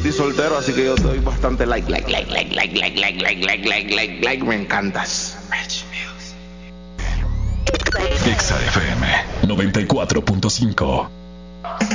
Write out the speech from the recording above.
estoy soltero, así que yo estoy bastante like, me encantas. Exa FM 94.5.